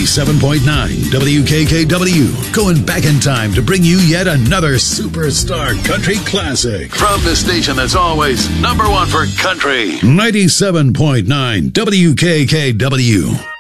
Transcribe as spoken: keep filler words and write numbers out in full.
ninety-seven point nine W K K W, going back in time to bring you yet another superstar country classic. From the station that's always number one for country. ninety-seven point nine W K K W.